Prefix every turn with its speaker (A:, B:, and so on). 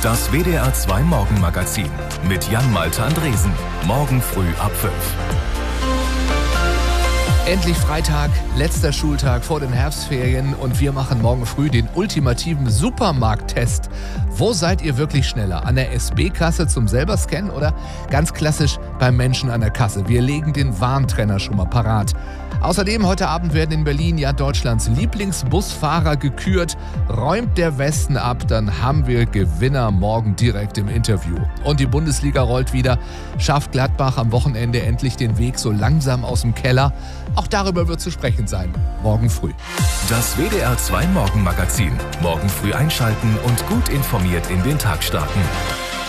A: Das WDR 2 Morgenmagazin mit Jan-Malte Andresen. Morgen früh ab 5.
B: Endlich Freitag, letzter Schultag vor den Herbstferien und wir machen morgen früh den ultimativen Supermarkttest. Wo seid ihr wirklich schneller? An der SB-Kasse zum selber scannen oder ganz klassisch beim Menschen an der Kasse? Wir legen den Warntrenner schon mal parat. Außerdem heute Abend werden in Berlin ja Deutschlands Lieblingsbusfahrer gekürt. Räumt der Westen ab, dann haben wir Gewinner morgen direkt im Interview. Und die Bundesliga rollt wieder. Schafft Gladbach am Wochenende endlich den Weg so langsam aus dem Keller? Auch darüber wird zu sprechen sein, morgen früh.
A: Das WDR 2 Morgenmagazin. Morgen früh einschalten und gut informiert in den Tag starten.